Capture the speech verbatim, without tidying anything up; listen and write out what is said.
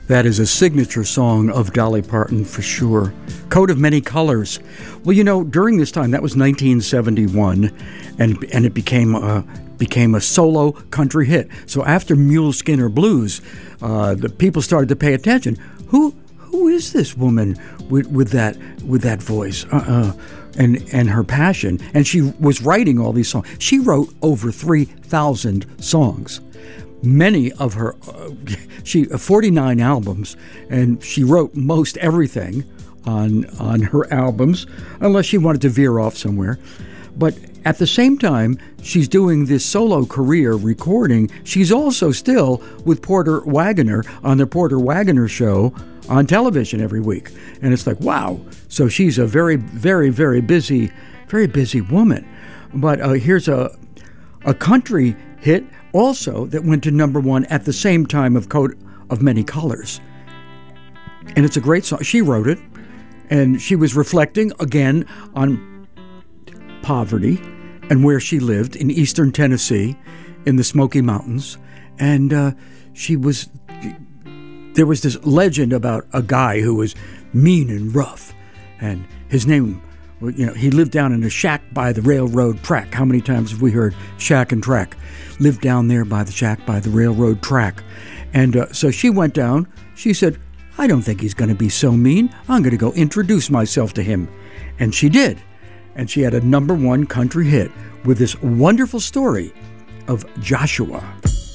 That is a signature song of Dolly Parton for sure. Coat of Many Colors. Well, you know, during this time, that was nineteen seventy-one, and and it became a, became a solo country hit. So after Mule Skinner Blues, uh, the people started to pay attention. Who who is this woman with, with that with that voice uh, uh, and and her passion? And she was writing all these songs. She wrote over three thousand songs. Many of her, uh, she forty-nine albums, and she wrote most everything on on her albums, unless she wanted to veer off somewhere. But at the same time, she's doing this solo career recording. She's also still with Porter Wagoner on the Porter Wagoner Show on television every week, and it's like, wow. So she's a very, very, very busy, very busy woman. But uh, here's a a country hit also that went to number one at the same time of Coat of Many Colors. And it's a great song. She wrote it, and she was reflecting again on poverty and where she lived in eastern Tennessee in the Smoky Mountains. And uh, she was, there was this legend about a guy who was mean and rough, and his name, you know, he lived down in a shack by the railroad track. How many times have we heard shack and track? Lived down there by the shack by the railroad track. And uh, so she went down. She said, I don't think he's going to be so mean. I'm going to go introduce myself to him. And she did. And she had a number one country hit with this wonderful story of Joshua.